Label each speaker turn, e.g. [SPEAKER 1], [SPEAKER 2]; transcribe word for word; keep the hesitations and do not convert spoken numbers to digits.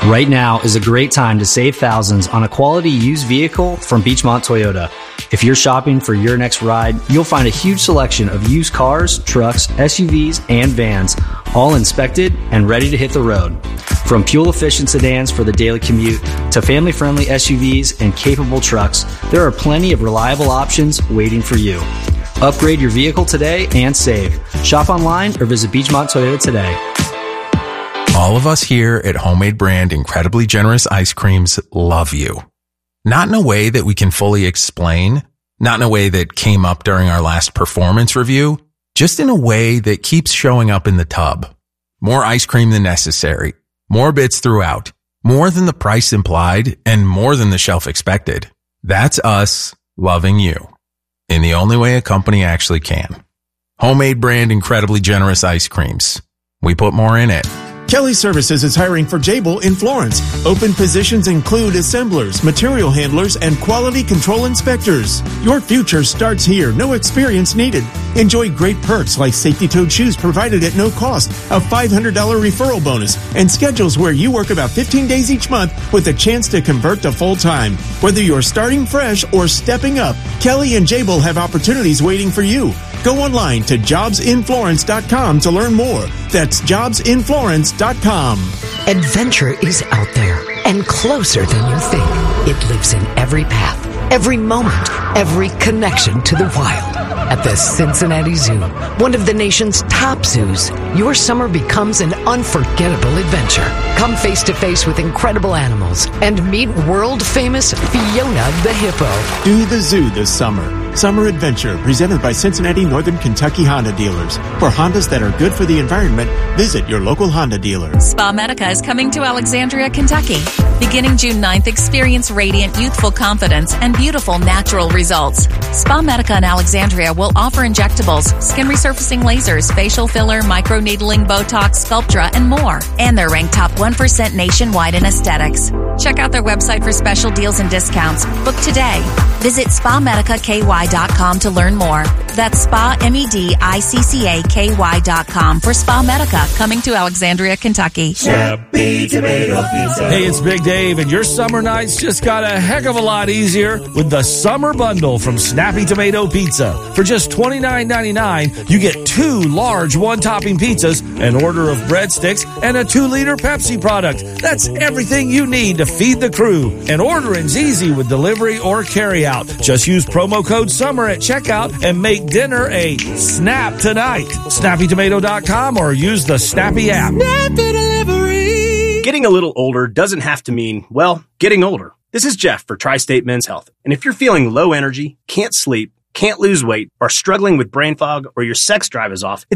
[SPEAKER 1] Right now is a great time to save thousands on a quality used vehicle from Beechmont Toyota. If you're shopping for your next ride, you'll find a huge selection of used cars, trucks, S U Vs, and vans, all inspected and ready to hit the road. From fuel-efficient sedans for the daily commute to family-friendly S U Vs and capable trucks, there are plenty of reliable options waiting for you. Upgrade your vehicle today and save. Shop online or visit Beechmont Toyota today.
[SPEAKER 2] All of us here at Homemade Brand Incredibly Generous Ice Creams love you. Not in a way that we can fully explain, not in a way that came up during our last performance review, just in a way that keeps showing up in the tub. More ice cream than necessary, more bits throughout, more than the price implied, and more than the shelf expected. That's us loving you in the only way a company actually can. Homemade Brand Incredibly Generous Ice Creams. We put more in it.
[SPEAKER 3] Kelly Services is hiring for Jabil in Florence. Open positions include assemblers, material handlers, and quality control inspectors. Your future starts here. No experience needed. Enjoy great perks like safety-toed shoes provided at no cost, a five hundred dollars referral bonus, and schedules where you work about fifteen days each month with a chance to convert to full-time. Whether you're starting fresh or stepping up, Kelly and Jabil have opportunities waiting for you. Go online to jobs in florence dot com to learn more. That's jobs in florence dot com.
[SPEAKER 4] Adventure is out there and closer than you think. It lives in every path, every moment, every connection to the wild. At the Cincinnati Zoo, one of the nation's top zoos, your summer becomes an unforgettable adventure. Come face to face with incredible animals and meet world-famous Fiona the hippo.
[SPEAKER 3] Do the zoo this summer. Summer Adventure, presented by Cincinnati Northern Kentucky Honda dealers. For Hondas that are good for the environment, visit your local Honda dealer.
[SPEAKER 5] Spa Medica is coming to Alexandria, Kentucky. Beginning June ninth, experience radiant, youthful confidence and beautiful natural results. Spa Medica in Alexandria will offer injectables, skin resurfacing lasers, facial filler, microneedling, Botox, Sculptra, and more. And they're ranked top one percent nationwide in aesthetics. Check out their website for special deals and discounts. Book today. Visit spa medica k y dot com to learn more. That's spa medicca k y dot com for Spa Medica, coming to Alexandria, Kentucky.
[SPEAKER 6] Snappy Tomato Pizza. Hey, it's Big Dave, and your summer nights just got a heck of a lot easier with the Summer Bundle from Snappy Tomato Pizza. For just twenty-nine ninety-nine, you get two large one-topping pizzas, an order of breadsticks, and a two-liter Pepsi product. That's everything you need to feed the crew. And ordering's easy with delivery or carryout. Just use promo code SUMMER at checkout and make dinner a snap tonight. snappy tomato dot com or use the Snappy app.
[SPEAKER 7] Snappy Delivery. Getting a little older doesn't have to mean, well, getting older. This is Jeff for Tri-State Men's Health. And if you're feeling low energy, can't sleep, can't lose weight, or struggling with brain fog, or your sex drive is off,